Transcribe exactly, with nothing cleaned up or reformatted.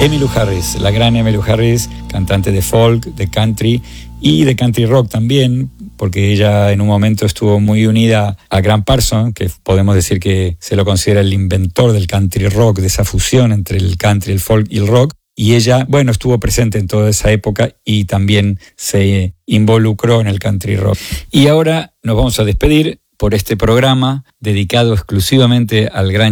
Emmylou Harris, la gran Emmylou Harris, cantante de folk, de country y de country rock también, porque ella en un momento estuvo muy unida a Graham Parsons, que podemos decir que se lo considera el inventor del country rock, de esa fusión entre el country, el folk y el rock. Y ella, bueno, estuvo presente en toda esa época y también se involucró en el country rock. Y ahora nos vamos a despedir por este programa dedicado exclusivamente al gran